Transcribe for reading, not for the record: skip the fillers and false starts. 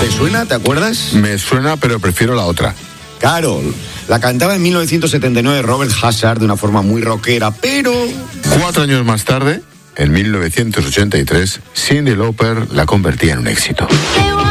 ¿Te suena? ¿Te acuerdas? Me suena, pero prefiero la otra. Carol. La cantaba en 1979 Robert Hazard de una forma muy rockera, pero... 4 años más tarde, en 1983, Cyndi Lauper la convertía en un éxito.